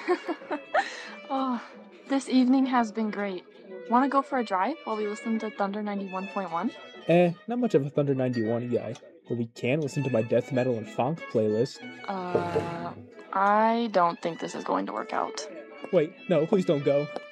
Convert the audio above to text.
Oh, this evening has been great. Want to go for a drive while we listen to Thunder 91.1? Not much of a Thunder 91 guy, but we can listen to my death metal and funk playlist. Uh, I don't think this is going to work out. Wait, no, please don't go.